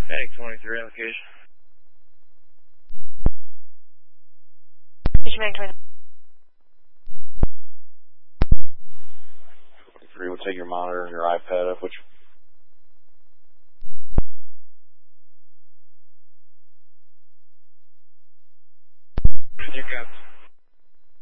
Medic 23 location. Medic 23. 23, we'll take your monitor and your iPad up, which... You got